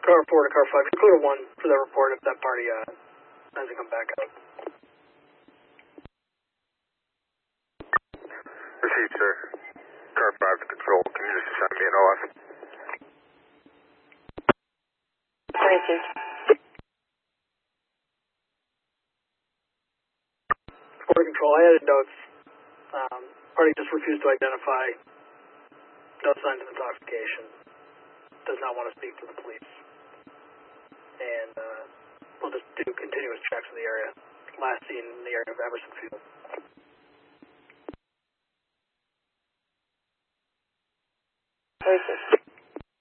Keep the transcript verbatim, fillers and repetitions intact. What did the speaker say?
car four to car five, include a one for that report if that party uh, hasn't come back up. Received, sir. Car five to control. Can you just send me an O F? Received. four to control, I added notes. Um, party just refused to identify. No signs of intoxication. Does not want to speak to the police. And uh, we'll just do continuous checks in the area. Last seen in the area of Emerson Field. Received.